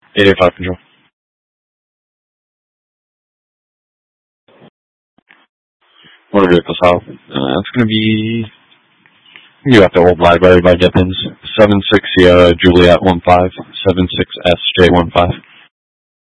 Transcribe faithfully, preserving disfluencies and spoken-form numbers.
eight eight five control. Motor vehicle south. Uh, it's going to be, you got the old library by Dippins. seven six Sierra Juliet one five, seven six S J one five.